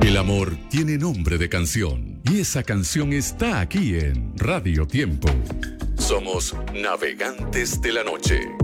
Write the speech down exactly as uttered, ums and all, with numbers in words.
El amor tiene nombre de canción y esa canción está aquí en Radio Tiempo. Somos navegantes de la noche.